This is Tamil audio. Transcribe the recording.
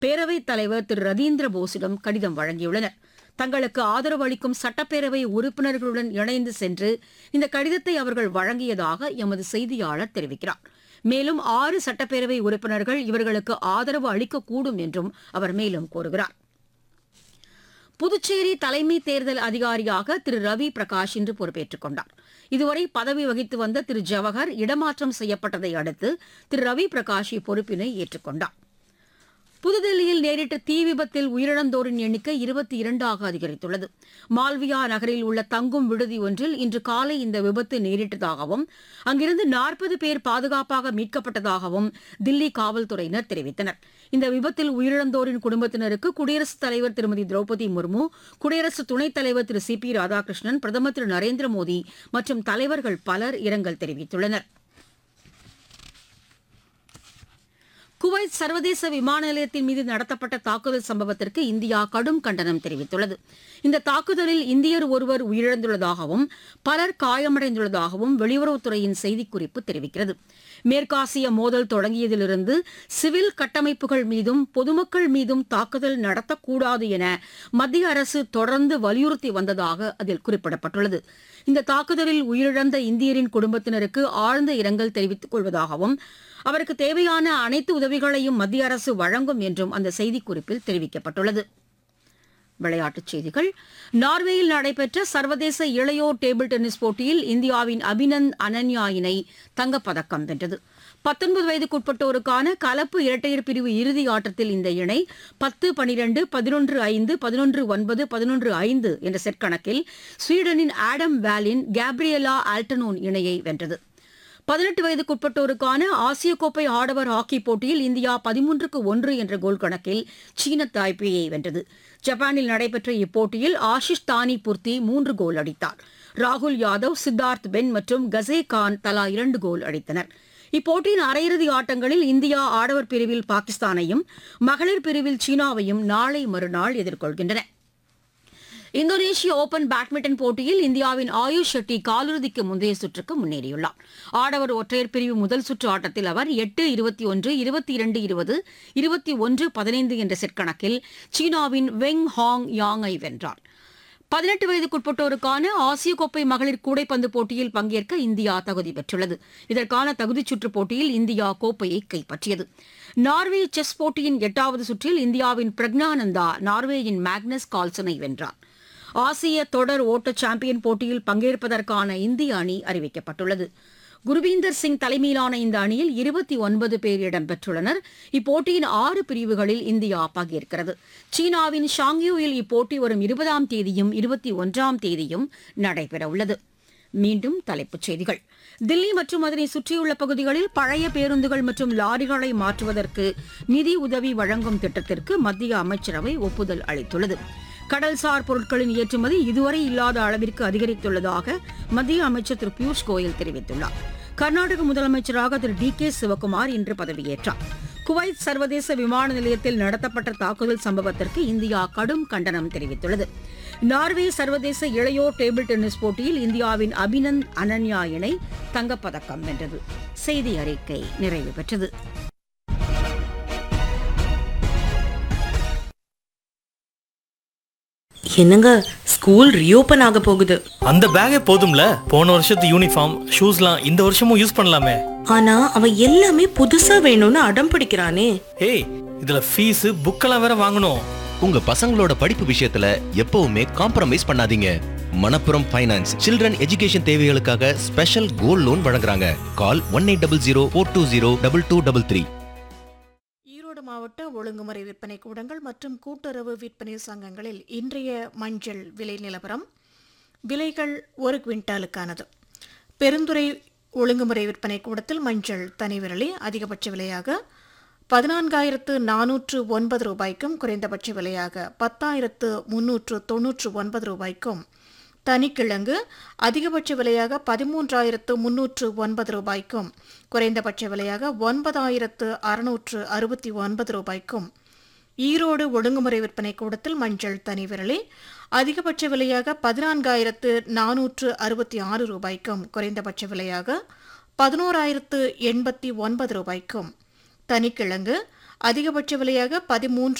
பேரவைத் தலைவர் திரு ரதீந்திர போஸிடம் கடிதம் வழங்கியுள்ளனர். தங்களுக்கு ஆதரவு அளிக்கும் சட்டப்பேரவை உறுப்பினர்களுடன் இணைந்து சென்று இந்த கடிதத்தை அவர்கள் வழங்கியதாக எமது செய்தியாளர் தெரிவிக்கிறார். மேலும் 6 சட்டப்பேரவை உறுப்பினர்கள் இவர்களுக்கு ஆதரவு அளிக்கக்கூடும் என்றும் அவர் மேலும் கூறுகிறார். புதுச்சேரி தலைமை தேர்தல் அதிகாரியாக திரு ரவி பிரகாஷ் இன்று பொறுப்பேற்றுக் கொண்டார். இதுவரை பதவி வகித்து வந்த திரு ஜவஹர் இடமாற்றம் செய்யப்பட்டதை அடுத்து திரு ரவி பிரகாஷ் இப்பொறுப்பினை ஏற்றுக்கொண்டார். புதுதில்லியில் நேரிட்ட தீ விபத்தில் உயிரிழந்தோரின் எண்ணிக்கை 22ஆக அதிகரித்துள்ளது. மால்வியா நகரில் உள்ள தங்கும் விடுதி ஒன்றில் இன்று காலை இந்த விபத்து நேரிட்டதாகவும் அங்கிருந்து 40 பேர் பாதுகாப்பாக மீட்கப்பட்டதாகவும் தில்லி காவல்துறையினர் தெரிவித்தனர். இந்த விபத்தில் உயிரிழந்தோரின் குடும்பத்தினருக்கு குடியரசுத் தலைவர் திருமதி திரௌபதி முர்மு, குடியரசு துணைத் தலைவர் திரு சி.பி. ராதாகிருஷ்ணன், பிரதமர் திரு நரேந்திர மோடி மற்றும் தலைவர்கள் பலர் இரங்கல் தெரிவித்துள்ளனர். குவைத் சர்வதேச விமான நிலையத்தின் மீது நடத்தப்பட்ட தாக்குதல் சம்பவத்திற்கு இந்தியா கடும் கண்டனம் தெரிவித்துள்ளது. இந்த தாக்குதலில் இந்தியர் ஒருவர் உயிரிழந்துள்ளதாகவும் பலர் காயமடைந்துள்ளதாகவும் வெளியுறவுத்துறையின் செய்திக்குறிப்பு தெரிவிக்கிறது. மேற்காசிய மோதல் தொடங்கியதிலிருந்து சிவில் கட்டமைப்புகள் மீதும் பொதுமக்கள் மீதும் தாக்குதல் நடத்தக்கூடாது என மத்திய அரசு தொடர்ந்து வலியுறுத்தி வந்ததாக அதில் குறிப்பிடப்பட்டுள்ளது. இந்த தாக்குதலில் உயிரிழந்த இந்தியரின் குடும்பத்தினருக்கு ஆழ்ந்த இரங்கல் தெரிவித்துக் கொள்வதாகவும் அவருக்கு தேவையான அனைத்து உதவிகளையும் மத்திய அரசு வழங்கும் என்றும் அந்த செய்திக்குறிப்பில் தெரிவிக்கப்பட்டுள்ளது. விளையாட்டுச் செய்திகள். நார்வேயில் நடைபெற்ற சர்வதேச இளையோர் டேபிள் டென்னிஸ் போட்டியில் இந்தியாவின் அபினந்த் அனன்யா இணை தங்கப்பதக்கம் வென்றது. 19 வயதுக்குட்பட்டோருக்கான கலப்பு இரட்டையர் பிரிவு இறுதி ஆட்டத்தில் இந்த இணை 10-12, 11-5, 11-9, 11-5 என்ற செட் கணக்கில் ஸ்வீடனின் ஆடம் வேலின் கேப்ரியலா ஆல்டனோன் இணையை வென்றது. 18 வயதுக்குட்பட்டோருக்கான ஆசிய கோப்பை ஆடவர் ஹாக்கி போட்டியில் இந்தியா 13-1 என்ற கோல் கணக்கில் சீன தாய்பேயை வென்றது. ஜப்பானில் நடைபெற்ற இப்போட்டியில் ஆஷிஷ் தானி புர்த்தி 3 கோல் அடித்தார். ராகுல் யாதவ், சித்தார்த் பென் மற்றும் கசே கான் தலா 2 கோல் அடித்தனர். இப்போட்டியின் அரையிறுதி ஆட்டங்களில் இந்தியா ஆடவர் பிரிவில் பாகிஸ்தானையும் மகளிர் பிரிவில் சீனாவையும் நாளை மறுநாள் எதிர்கொள்கின்றன. இந்தோனேஷிய ஓபன் பேட்மிண்டன் போட்டியில் இந்தியாவின் ஆயுஷ் ஷெட்டி காலிறுதிக்கு முந்தைய சுற்றுக்கு முன்னேறியுள்ளார். ஆடவர் ஒற்றையர் பிரிவு முதல் சுற்று ஆட்டத்தில் அவர் 8-21, 22-20, 21-15 என்ற செட் கணக்கில் சீனாவின் வெங் ஹாங் யாங்கை வென்றார். 18 வயதுக்குட்பட்டோருக்கான ஆசிய கோப்பை மகளிர் கூடைப்பந்து போட்டியில் பங்கேற்க இந்தியா தகுதி பெற்றுள்ளது. இதற்கான தகுதிச் சுற்றுப் போட்டியில் இந்தியா கோப்பையை கைப்பற்றியது. நார்வே செஸ் போட்டியின் 8வது சுற்றில் இந்தியாவின் பிரக்ஞானந்தா நார்வேயின் மேக்னஸ் கால்சனை வென்றார். ஆசிய தொடர் ஓட்ட சாம்பியன் போட்டியில் பங்கேற்பதற்கான இந்திய அணி அறிவிக்கப்பட்டுள்ளது. குர்பீந்தர் சிங் தலைமையிலான இந்த அணியில் 29 பேர் இடம்பெற்றுள்ளனர். இப்போட்டியின் 6 பிரிவுகளில் இந்தியா பங்கேற்கிறது. சீனாவின் ஷாங்யூவில் இப்போட்டி வரும் 20ஆம் தேதியும் 21ஆம் தேதியும் நடைபெறவுள்ளது. மீண்டும் தலைப்புச் செய்திகள். தில்லி மற்றும் அதனை சுற்றியுள்ள பகுதிகளில் பழைய பேருந்துகள் மற்றும் லாரிகளை மாற்றுவதற்கு நிதி உதவி வழங்கும் திட்டத்திற்கு மத்திய அமைச்சரவை ஒப்புதல் அளித்துள்ளது. கடல்சார் பொருட்களின் ஏற்றுமதி இதுவரை இல்லாத அளவிற்கு அதிகரித்துள்ளதாக மத்திய அமைச்சர் திரு பியூஷ் கோயல் தெரிவித்துள்ளார். கர்நாடக முதலமைச்சராக திரு டி.கே. சிவக்குமார் இன்று பதவியேற்றார். குவைத் சர்வதேச விமான நிலையத்தில் நடத்தப்பட்ட தாக்குதல் சம்பவத்திற்கு இந்தியா கடும் கண்டனம் தெரிவித்துள்ளது. நார்வே சர்வதேச இளையோர் டேபிள் டென்னிஸ் போட்டியில் இந்தியாவின் அபினந்த் அனன்யா இணை தங்கப்பதக்கம் வென்றது. செய்தி அறிக்கை நிறைவு பெற்றது. என்னங்க, ஸ்கூல் ரீஓபன் ஆக போகுது. அந்த பேக்கே போதும்ல, போன வருஷத்து யூனிஃபார்ம் ஷூஸ்லாம் இந்த வருஷமும் யூஸ் பண்ணலாமே. ஆனா அவன் எல்லாமே புதுசா வேணும்னு அடம் பிடிக்கிறானே. ஏய், இதுல ஃபீஸ் புக்கெல்லாம் வேற வாங்கணும். உங்க பசங்களோட படிப்பு விஷயத்துல எப்பவுமே காம்ப்ரமைஸ் பண்ணாதீங்க. மணப்புரம் ஃபைனான்ஸ் சில்ட்ரன் எஜுகேஷன் தேவைகளுக்காக ஸ்பெஷல் கோல்ட் லோன் வழங்குறாங்க. கால் 1800-420-2233. ஈரோடு மாவட்ட ஒழுங்குமுறை விற்பனை கூடங்கள் மற்றும் கூட்டுறவு விற்பனை சங்கங்களில் இன்றைய மஞ்சள் விலை நிலவரம். விலைகள் 1 குவிண்டாலுக்கானது. பெருந்துறை ஒழுங்குமுறை விற்பனை கூடத்தில் மஞ்சள் தனி விரலி அதிகபட்ச விலையாக 14,409 ரூபாய்க்கும் குறைந்தபட்ச விலையாக 10,399 ரூபாய்க்கும், தனிக்கிழங்கு அதிகபட்ச விலையாக 13,309 ரூபாய்க்கும் குறைந்தபட்ச விலையாக 9,669 ரூபாய்க்கும், ஈரோடு ஒழுங்குமுறை விற்பனை கூடத்தில் மஞ்சள் தனி விரலி அதிகபட்ச விலையாக 14,466 ரூபாய்க்கும் குறைந்தபட்ச விலையாக 11,089 ரூபாய்க்கும், தனிக்கிழங்கு அதிகபட்ச விலையாக 13